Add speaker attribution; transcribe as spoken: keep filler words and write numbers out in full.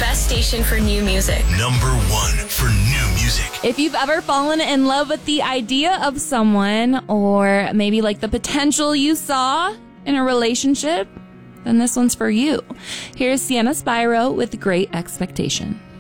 Speaker 1: best station for new music.
Speaker 2: Number one for new music.
Speaker 3: If you've ever fallen in love with the idea of someone, or maybe like the potential you saw in a relationship, then this one's for you. Here's Sienna Spyro with Great Expectation.